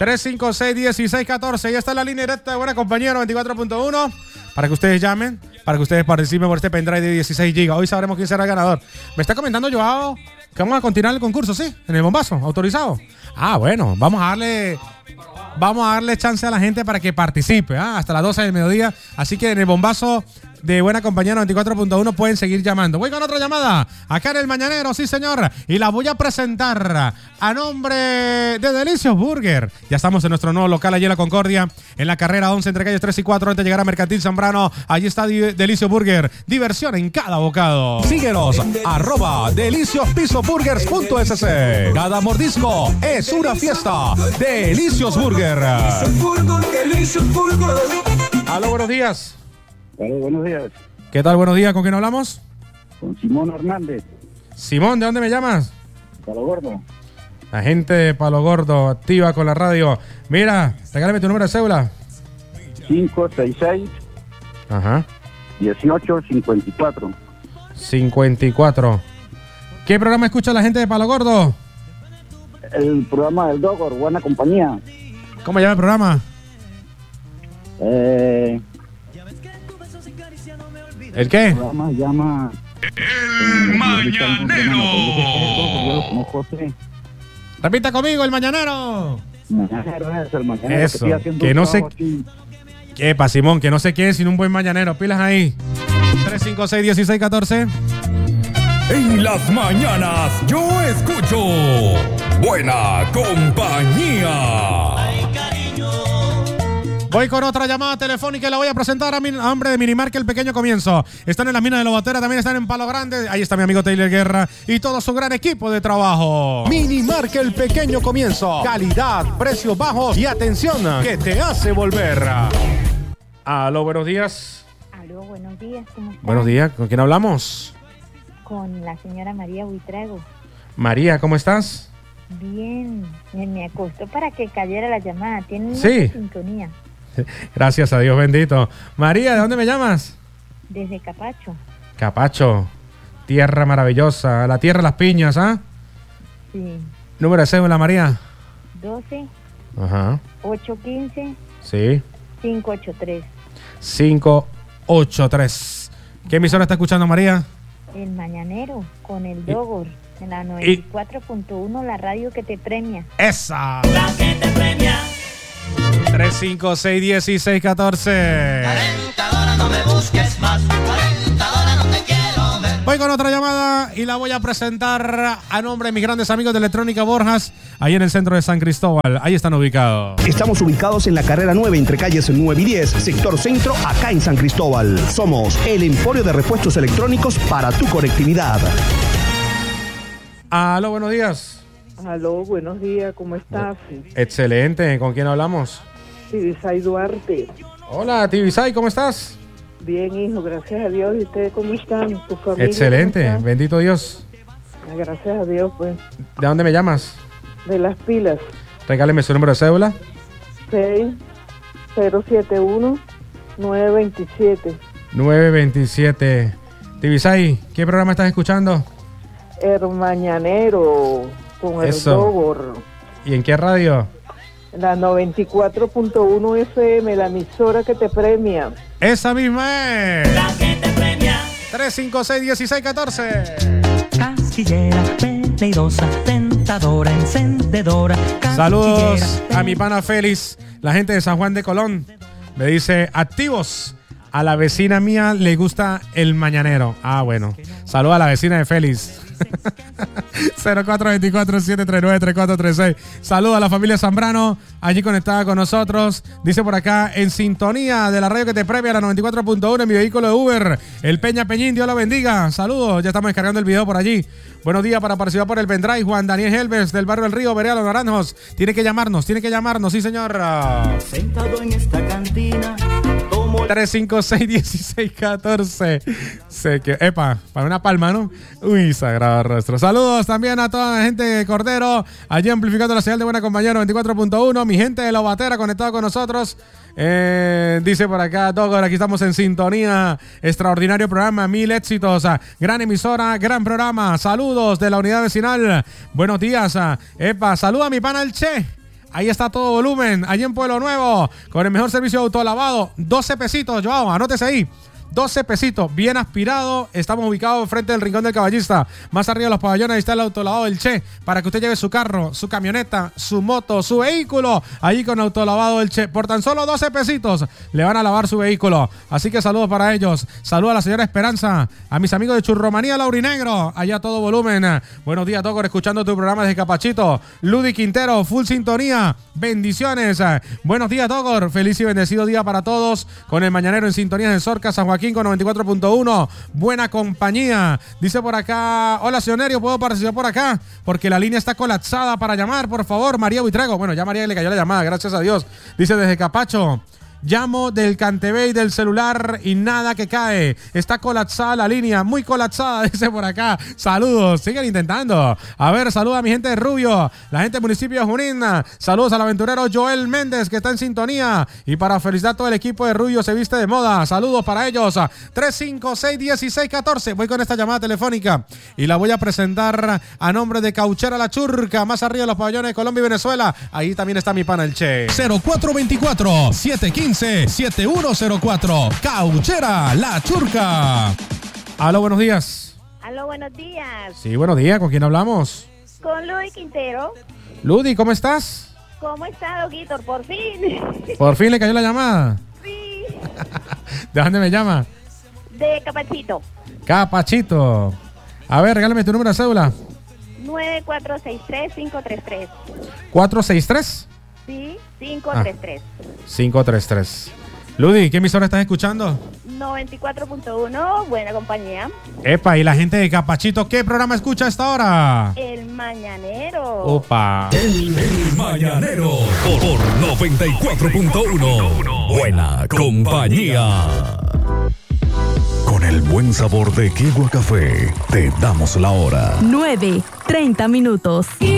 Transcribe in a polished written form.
356-1614. Ahí está la línea directa de Buena Compañía 94.1 para que ustedes llamen, para que ustedes participen por este pendrive de 16 GB. Hoy sabremos quién será el ganador. Me está comentando Joao que vamos a continuar el concurso, ¿sí? En el bombazo, autorizado. Ah, bueno, vamos a darle chance a la gente para que participe, hasta las 12 del mediodía. Así que en el bombazo de Buena Compañía 94.1 pueden seguir llamando. Voy con otra llamada acá en el Mañanero, sí señor, y la voy a presentar a nombre de Delicios Burger. Ya estamos en nuestro nuevo local allí en La Concordia, en la carrera 11 entre calles 3 y 4 antes de llegar a Mercantil Zambrano. Allí está Delicios Burger, diversión en cada bocado. Síguenos, @deliciospisoburgers.sc. Cada mordisco es una fiesta. Delicios Burger. Aló, buenos días. Hola, buenos días. ¿Qué tal? Buenos días. ¿Con quién hablamos? Con Simón Hernández. Simón, ¿de dónde me llamas? Palo Gordo. La gente de Palo Gordo, activa con la radio. Mira, regálame tu número de cédula. 566 Ajá. 1854. 54. ¿Qué programa escucha la gente de Palo Gordo? El programa del Dogor, Buena Compañía. ¿Cómo llama el programa? ¿El qué? El programa se llama El Mañanero. Repita conmigo, el Mañanero. Mañanero es el Mañanero. Eso, que no sé. ¿Qué pa, Simón? Que no sé qué es sin un buen mañanero. Pilas ahí. 356-1614. En las mañanas yo escucho Buena Compañía. Voy con otra llamada telefónica y la voy a presentar a mi hombre de Minimarket El Pequeño Comienzo. Están en las minas de Lobatera, también están en Palo Grande. Ahí está mi amigo Taylor Guerra y todo su gran equipo de trabajo. Minimarket El Pequeño Comienzo. Calidad, precios bajos y atención que te hace volver. Aló, buenos días. Aló, buenos días. ¿Cómo estás? Buenos días. ¿Con quién hablamos? Con la señora María Buitrago. María, ¿cómo estás? Bien. Me acostó para que cayera la llamada. Tiene una sintonía. Gracias a Dios bendito. María, ¿de dónde me llamas? Desde Capacho. Capacho, tierra maravillosa, la tierra de las piñas, ¿ah? Sí. Número de cédula, María. 12. Ajá. 815. Sí. 583. 583. ¿Qué emisora está escuchando, María? El Mañanero, con el Dogor. En la 94.1, la radio que te premia. ¡Esa! La que te premia. 356-1614. Calentadora, no me busques más. Calentadora, no te quiero ver. Voy con otra llamada y la voy a presentar a nombre de mis grandes amigos de Electrónica Borjas, ahí en el centro de San Cristóbal. Ahí están ubicados. Estamos ubicados en la carrera 9 entre calles 9 y 10, sector centro, acá en San Cristóbal. Somos el emporio de repuestos electrónicos para tu conectividad. Aló, buenos días. Aló, buenos días, ¿cómo estás? Excelente, ¿con quién hablamos? Tibisay Duarte. Hola, Tibisay, ¿cómo estás? Bien, hijo, gracias a Dios. ¿Y ustedes cómo están? ¿Tu familia? Excelente, ¿cómo está? bendito Dios. Gracias a Dios, pues. ¿De dónde me llamas? De Las Pilas. Regáleme su número de cédula. 6071-927. 927. Tibisay, ¿qué programa estás escuchando? El Mañanero, con el Dogor. ¿Y en qué radio? La 94.1 FM, la emisora que te premia. Esa misma es. La que te premia. 356-1614. Casquillera, veleidosa, tentadora, encendedora. Saludos a mi pana Félix, la gente de San Juan de Colón. Me dice, activos. A la vecina mía le gusta el mañanero. Ah, bueno. Saludos a la vecina de Félix. 0424-739-3436. Saludos a la familia Zambrano, allí conectada con nosotros. Dice por acá, en sintonía de la radio que te premia, la 94.1 en mi vehículo de Uber. El Peña Peñín, Dios lo bendiga. Saludos, ya estamos descargando el video por allí. Buenos días para participar por el pendrive. Juan Daniel Helves, del barrio El Río, Vereda Los Naranjos. Tiene que llamarnos, sí señor. Sentado en esta cantina. 356-1614. Epa, para una palma, ¿no? Uy, sagrado rostro. Saludos también a toda la gente de Cordero, allí amplificando la señal de Buena Compañía 94.1. Mi gente de Lobatera conectada con nosotros. Dice por acá, Dogor, aquí estamos en sintonía. Extraordinario programa, 1000 éxitos. Gran emisora, gran programa. Saludos de la unidad vecinal. Buenos días. Epa, saluda a mi pana el Che. Ahí está Todo Volumen, allí en Pueblo Nuevo, con el mejor servicio de autolavado. 12 pesitos, Joao, anótese ahí. 12 pesitos, bien aspirado. Estamos ubicados frente del Rincón del Caballista. Más arriba de los pabellones, ahí está el autolavado del Che, para que usted lleve su carro, su camioneta, su moto, su vehículo, allí con autolavado del Che. Por tan solo 12 pesitos le van a lavar su vehículo. Así que saludos para ellos. Saludos a la señora Esperanza, a mis amigos de Churromanía Laurinegro, allá a Todo Volumen. Buenos días, Dogor, escuchando tu programa desde Capachito. Ludy Quintero, full sintonía. Bendiciones. Buenos días, Dogor. Feliz y bendecido día para todos. Con el Mañanero en sintonía de Sorca, San Joaquín con 94.1. Buena compañía. Dice por acá, hola, Sionerio, ¿puedo participar por acá? Porque la línea está colapsada para llamar, por favor, María Buitrago. Bueno, ya María le cayó la llamada, gracias a Dios. Dice desde Capacho, llamo del Cantebé y del celular y nada que cae. Está colapsada la línea, muy colapsada, dice por acá. Saludos, siguen intentando. A ver, saludos a mi gente de Rubio, la gente del municipio de Junín. Saludos al aventurero Joel Méndez, que está en sintonía. Y para felicitar a todo el equipo de Rubio se viste de moda. Saludos para ellos. 356-1614. Voy con esta llamada telefónica y la voy a presentar a nombre de Cauchera La Churca, más arriba de los pabellones de Colombia y Venezuela. Ahí también está mi pana el Che. 0424-715-7104. Cauchera La Churca. Aló, buenos días. Aló, buenos días. Sí, buenos días. ¿Con quién hablamos? Con Ludy Quintero. Ludy, ¿cómo estás? ¿Cómo está, Doguito? Por fin. Por fin le cayó la llamada. Sí. ¿De dónde me llama? De Capachito. Capachito. A ver, regálame tu número de cédula. 9463-533. ¿463? Sí, 533. 533. Ludy, ¿qué emisora estás escuchando? 94.1, buena compañía. Epa, y la gente de Capachito, ¿qué programa escucha a esta hora? El Mañanero. Opa. El Mañanero por 94.1. Buena compañía. Con el buen sabor de Kegua Café, te damos la hora. 9:30.